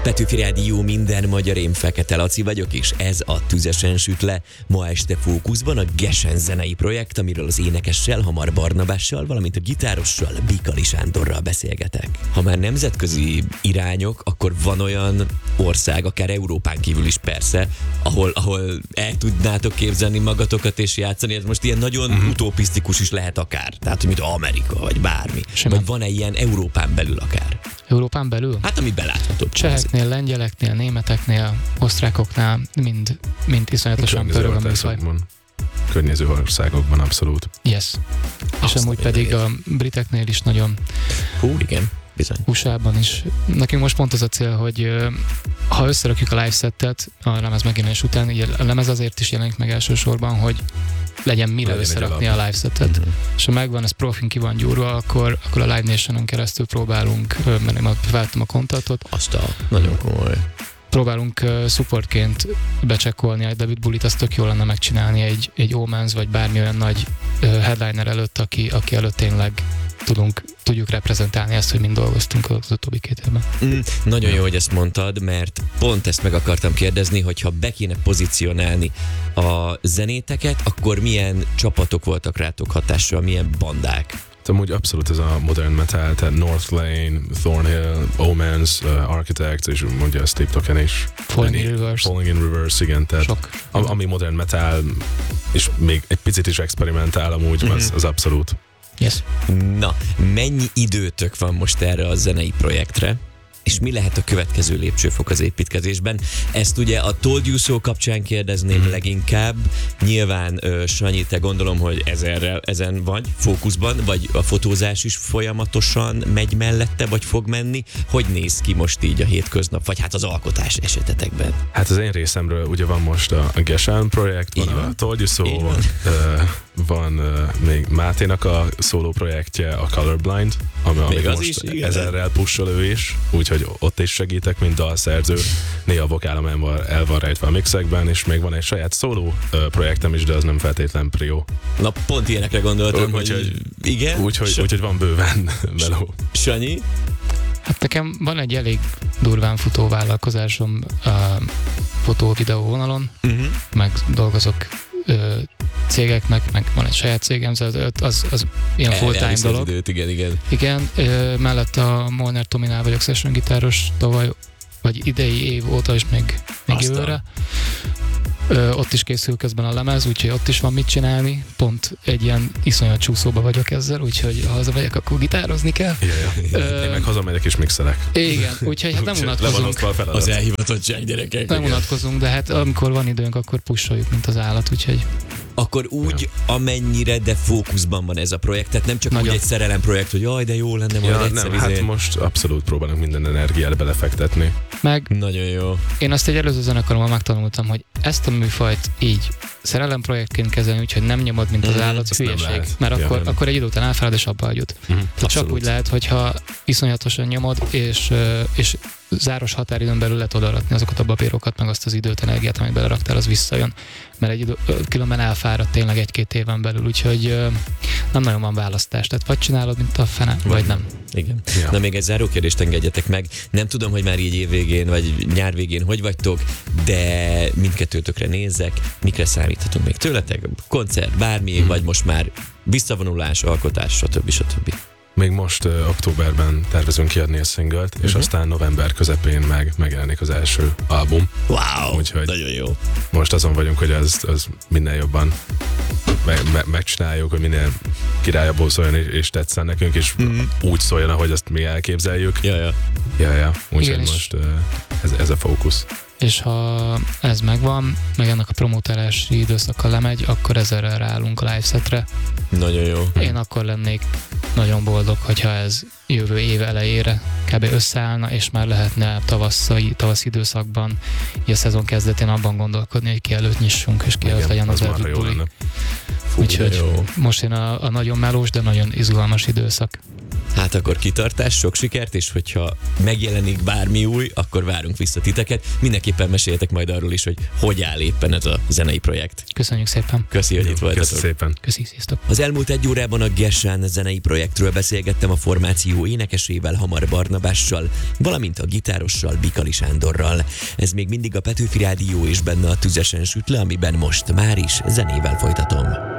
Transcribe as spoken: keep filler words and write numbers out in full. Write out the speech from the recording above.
Petőfi Rádió, minden magyar, én Fekete Laci vagyok, és ez a Tüzesen süt le. Ma este fókuszban a Gesen zenei projekt, amiről az énekessel, Hamar Barnabással, valamint a gitárossal, Bikali Sándorral beszélgetek. Ha már nemzetközi irányok, akkor van olyan ország, akár Európán kívül is persze, ahol, ahol el tudnátok képzelni magatokat és játszani. Ez most ilyen nagyon mm-hmm. utopisztikus is lehet akár. Tehát, mint Amerika, vagy bármi. Simán. Vagy van-e ilyen Európán belül akár? Európán belül? Hát, ami belátható. Cseheknél, lengyeleknél, németeknél, osztrákoknál mind, mind iszonyatosan pörög a műfaj. Környező országokban abszolút. Yes. És amúgy pedig a briteknél is nagyon. Hú, igen. Bizony. u es á-ban is. Nekünk most pont az a cél, hogy ha összerakjuk a live settet a lemez megjelenés után, a lemez azért is jelenik meg elsősorban, hogy legyen mire legyen összerakni a live setet. Mm-hmm. És ha megvan, ez profin ki van gyúrva, akkor, akkor a Live Nation-on keresztül próbálunk, mert én váltam a kontaktot. Azt a nagyon komoly. Próbálunk uh, supportként becsekkolni a David Bullit, azt tök jól lenne megcsinálni egy, egy Omens vagy bármi olyan nagy uh, headliner előtt, aki, aki előtt tényleg tudunk, tudjuk reprezentálni ezt, hogy mind dolgoztunk az utóbbi két évben. Mm, nagyon jó, hogy ezt mondtad, mert pont ezt meg akartam kérdezni, hogyha be kéne pozícionálni a zenéteket, akkor milyen csapatok voltak rátok hatással, milyen bandák? Amúgy abszolút ez a modern metal, tehát North Lane, Thornhill, Omens, uh, Architects, és mondja a Steve Token is. Falling in Reverse. Falling in Reverse, igen, tehát Sok. ami modern metal, és még egy picit is experimentál amúgy, mm-hmm. az, az abszolút. Yes. Na, mennyi időtök van most erre a zenei projektre? És mi lehet a következő lépcsőfok az építkezésben? Ezt ugye a Told You So kapcsán kérdezném mm. leginkább. Nyilván, uh, Sanyi, te gondolom, hogy ezerrel, ezen vagy, fókuszban, vagy a fotózás is folyamatosan megy mellette, vagy fog menni. Hogy néz ki most így a hétköznap, vagy hát az alkotás esetetekben? Hát az én részemről ugye van most a, a Gesen projekt, van, van a Told You So, van, uh, van uh, még Máténak a szóló projektje, a Colorblind, ami, ami most is, ezerrel pushol ő is, úgyhogy ott is segítek, mint dalszerző. Néha a vokálom el van, el van rejtve a mixekben, és még van egy saját szóló uh, projektem is, de az nem feltétlen prio. Na, pont ilyenekre gondoltam, úgy, hogy, hogy igen. Úgyhogy S- úgy, van bőven meló. Sanyi? Hát nekem van egy elég durván futó vállalkozásom a fotó-videó vonalon, uh-huh. meg dolgozok ö, cégeknek, meg van egy saját cégem, az, az, az ilyen full-time dolog. Időt, igen, igen. Igen, ö, mellett a Molnár Tominál vagyok session gitáros, tavaly, vagy idei év óta is még, még jövőre. Ö, ott is készül közben a lemez, úgyhogy ott is van mit csinálni. Pont egy ilyen iszonyat csúszóba vagyok ezzel, úgyhogy ha hazamegyek, akkor gitározni kell. Ja, ja. Ö, Én meg hazamegyek és mixelek. Igen, úgyhogy hát nem unatkozunk. Az elhivatottság, gyerekek. Nem unatkozunk, de hát amikor van időnk, akkor pusoljuk, mint az állat, úgyhogy... Akkor úgy, ja. amennyire, de fókuszban van ez a projekt, tehát nem csak nagyon. Úgy egy szerelem projekt, hogy jaj, de jó lenne majd ja, egyszer. Nem, hát most abszolút próbálunk minden energiát belefektetni. Meg nagyon jó. Én azt egy előző zenekarommal megtanultam, hogy ezt a műfajt így szerelem projektként kezelni, úgyhogy nem nyomod, mint az mm, állat, hülyeség. Mert ja, akkor, akkor egy idő után elfárad és abba hagyod. Mm, csak úgy lehet, hogyha iszonyatosan nyomod, és, és záros határidőn belül lehet odarakni azokat a papírokat, meg azt az időt, energiát, amit beleraktál, az visszajön. Mert egy idő, különben elfárad tényleg egy-két éven belül, úgyhogy nem nagyon van választás. Tehát vagy csinálod, mint a fene, vagy, vagy nem. Igen. Ja. Na, még egy záró kérdést engedjetek meg. Nem tudom, hogy már így évvégén, vagy nyár végén hogy vagytok, de mindkettőtökre nézzek, mikre számíthatunk még tőletek? Koncert, bármi, hmm. vagy most már visszavonulás, alkotás, stb. stb. Még most uh, októberben tervezünk kiadni a szinglet, uh-huh. és aztán november közepén meg megjelenik az első album. Wow, úgyhogy nagyon jó. Most azon vagyunk, hogy az, az minél jobban me- me- megcsináljuk, hogy minél királyabbul szóljon és, és tetszen nekünk, és uh-huh. úgy szóljon, ahogy azt mi elképzeljük. Ja, ja. Ja, ja. Úgyhogy most uh, ez, ez a fókusz. És ha ez megvan, meg ennek a promótálási időszaka lemegy, akkor ezerrel ráállunk a live setre. Nagyon jó. Én akkor lennék nagyon boldog, hogyha ez jövő év elejére kb. Összeállna, és már lehetne tavasszai, tavasz időszakban, így a szezon kezdetén abban gondolkodni, hogy ki előtt nyissunk, és ki előtt legyen az David Bulli. Úgyhogy most én a, a nagyon melós, de nagyon izgalmas időszak. Hát akkor kitartás, sok sikert, és hogyha megjelenik bármi új, akkor várunk vissza titeket. Mindenképpen meséljetek majd arról is, hogy hogy áll éppen ez a zenei projekt. Köszönjük szépen. Köszi, hogy itt voltatok. Köszi szépen. Köszi, sziasztok. Az elmúlt egy órában a Gesán zenei projektről beszélgettem a formáció énekesével, Hamar Barnabással, valamint a gitárossal, Bikali Sándorral. Ez még mindig a Petőfi Rádió, és benne a Tüzesen süt le, amiben most már is zenével folytatom.